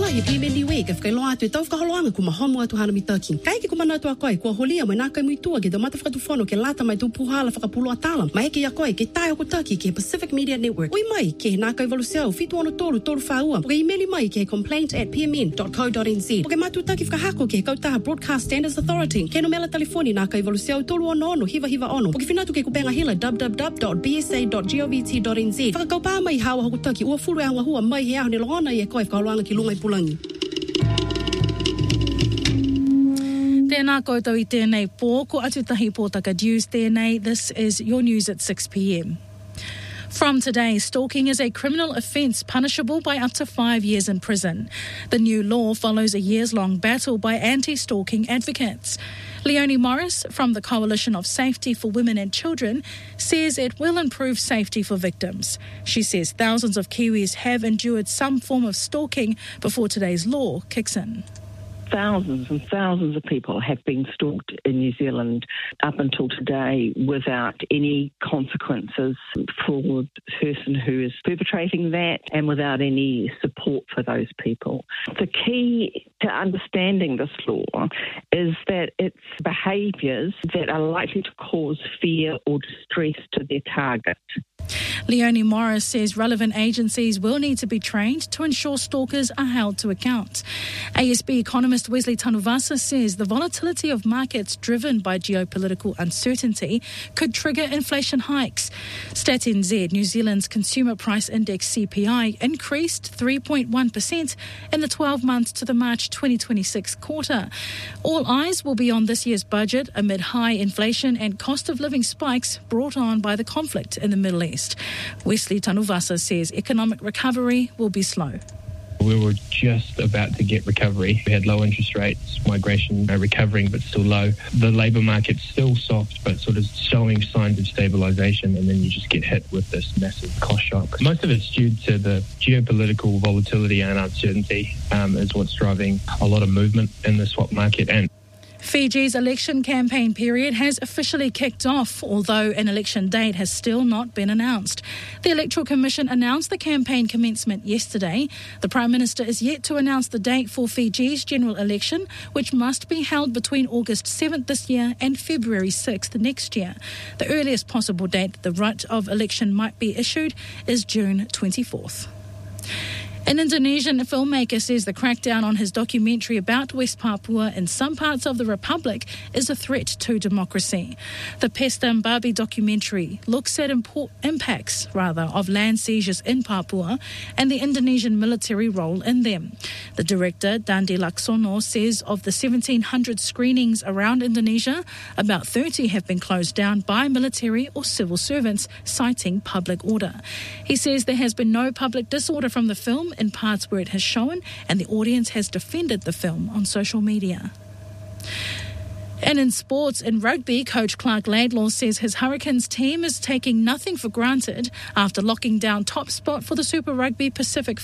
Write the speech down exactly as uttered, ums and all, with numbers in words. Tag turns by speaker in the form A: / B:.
A: he pime ni we ke whakailoa atu e tau whakaholoanga ku mahomo atu hana mi Turkey. Kai ke kumana atu a koe, kua holia mai nā kai muitua ke domata whakatuwhono ke lata mai tu puhala whakapulo atala. Mai eke a koe ke tae o Turkey ke Pacific Media Network. Ui mai ke nā kai valusiau fitu ono toru toru whaua. Puke imeli mai ke complaint at p m n dot co dot n z. Puke matu taki whakahako ke kautaha Broadcast Standards Authority. Ke no mela telefoni nā kai valusiau tolu ono ono hiva hiva ono. Puke whinatu ke kupenga hila w w w dot b s a dot govt dot n z. Whakakaupā mai hawa hoku Turkey ua furu e anga hua mai he aho ni longona i e koe whakaholoanga ki lunga i pulangi.
B: Tēnā koutou i tēnei pō, ko atu tahi pōtaka news tēnei. This is your news at six p m. From today, stalking is a criminal offence punishable by up to five years in prison. The new law follows a years-long battle by anti-stalking advocates. Leonie Morris from the Coalition of Safety for Women and Children says it will improve safety for victims. She says thousands of Kiwis have endured some form of stalking before today's law kicks in.
C: Thousands and thousands of people have been stalked in New Zealand up until today without any consequences for the person who is perpetrating that and without any support for those people. The key to understanding this law is that it's behaviours that are likely to cause fear or distress to their target.
B: Leonie Morris says relevant agencies will need to be trained to ensure stalkers are held to account. A S B economist Wesley Tanuvasa says the volatility of markets driven by geopolitical uncertainty could trigger inflation hikes. Stats N Z, New Zealand's Consumer Price Index C P I, increased three point one percent in the twelve months to the March twenty twenty-six quarter. All eyes will be on this year's budget amid high inflation and cost of living spikes brought on by the conflict in the Middle East. Wesley Tanuvasa says economic recovery will be slow.
D: We were just about to get recovery. We had low interest rates, migration uh, recovering but still low. The labour market's still soft but sort of showing signs of stabilisation, and then you just get hit with this massive cost shock. Most of it's due to the geopolitical volatility and uncertainty um, is what's driving a lot of movement in the swap market. And
B: Fiji's election campaign period has officially kicked off, although an election date has still not been announced. The Electoral Commission announced the campaign commencement yesterday. The Prime Minister is yet to announce the date for Fiji's general election, which must be held between August seventh this year and February sixth next year. The earliest possible date the writ of election might be issued is June twenty-fourth. An Indonesian filmmaker says the crackdown on his documentary about West Papua in some parts of the Republic is a threat to democracy. The Pesta Mbabi documentary looks at impo- impacts rather of land seizures in Papua and the Indonesian military role in them. The director, Dandi Laksono, says of the seventeen hundred screenings around Indonesia, about thirty have been closed down by military or civil servants, citing public order. He says there has been no public disorder from the film in parts where it has shown, and the audience has defended the film on social media. And in sports, in rugby, coach Clark Laidlaw says his Hurricanes team is taking nothing for granted after locking down top spot for the Super Rugby Pacific